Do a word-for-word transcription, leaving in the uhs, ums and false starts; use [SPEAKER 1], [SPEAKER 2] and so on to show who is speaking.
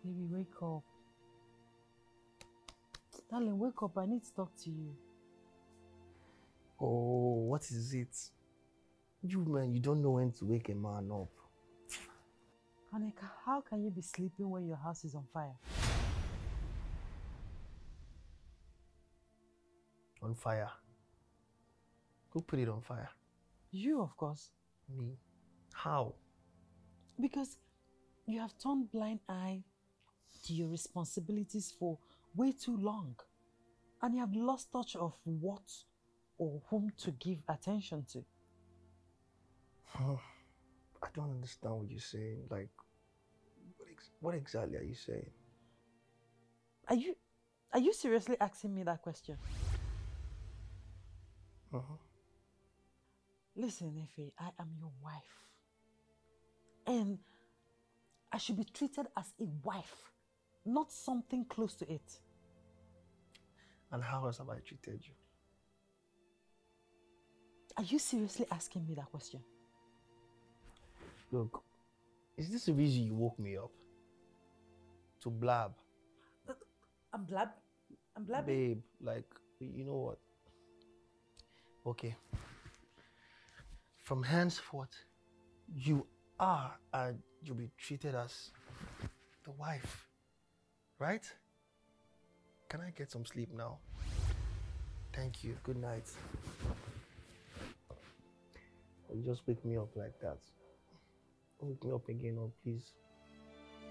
[SPEAKER 1] Baby, wake up. Darling, wake up. I need to talk to you.
[SPEAKER 2] Oh, what is it? You, man, you don't know when to wake a man up.
[SPEAKER 1] Hanika, how can you be sleeping when your house is on fire?
[SPEAKER 2] On fire? Who put it on fire?
[SPEAKER 1] You, of course.
[SPEAKER 2] Me? How?
[SPEAKER 1] Because you have turned blind eye to your responsibilities for way too long. And you have lost touch of what or whom to give attention to.
[SPEAKER 2] I don't understand what you're saying. Like, what, ex what exactly are you saying?
[SPEAKER 1] Are you, are you seriously asking me that question?
[SPEAKER 2] Uh-huh.
[SPEAKER 1] Listen, Efe, I am your wife. And I should be treated as a wife, not something close to it.
[SPEAKER 2] And how else have I treated you?
[SPEAKER 1] Are you seriously asking me that question?
[SPEAKER 2] Look, is this the reason you woke me up? To blab?
[SPEAKER 1] Uh, I'm blab? I'm blabbing?
[SPEAKER 2] Babe, like, you know what? Okay. From henceforth, you are and you'll be treated as the wife, right? Can I get some sleep now? Thank you. Good night. You just wake me up like that. Don't wake me up again, oh please.